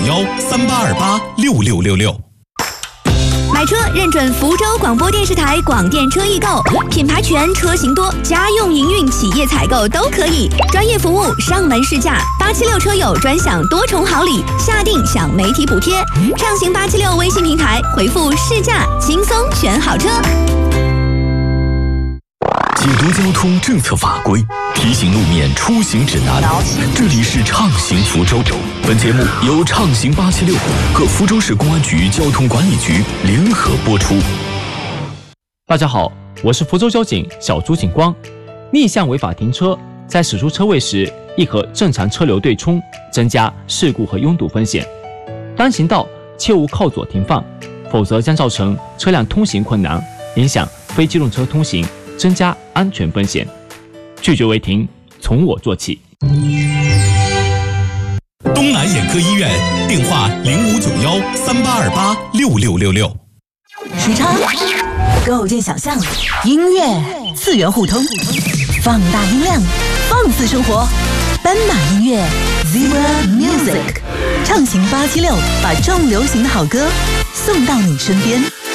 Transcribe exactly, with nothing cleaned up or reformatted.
幺三八二八六六六六。 买车认准福州广播电视台广电车易购，品牌全，车型多，家用营运、企业采购都可以，专业服务，上门试驾，八七六车友专享多重好礼，下定享媒体补贴。畅行八七六微信平台回复试驾，轻松选好车。 解读交通政策法规，提醒路面出行指南。这里是畅行福州。本节目由畅行八七六和福州市公安局交通管理局联合播出。 大家好，我是福州交警小朱警光。逆向违法停车，在驶出车位时，易和正常车流对冲，增加事故和拥堵风险。单行道切勿靠左停放，否则将造成车辆通行困难，影响非机动车通行，增加安全风险。拒绝违停，从我做起。 东南眼科医院电话零五九幺三八二八六六六六。 时差构建想象，音乐次元互通，放大音量，放肆生活。斑马音乐 Zebra Music， 畅行八七六，把重流行的好歌送到你身边。